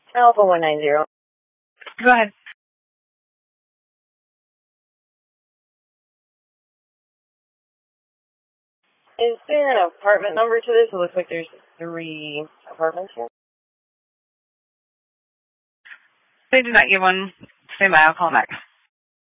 Alpha 190. Go ahead. Is there an apartment number to this? It looks like there's 3 apartments here. They did not give one. Stay by. I'll call back.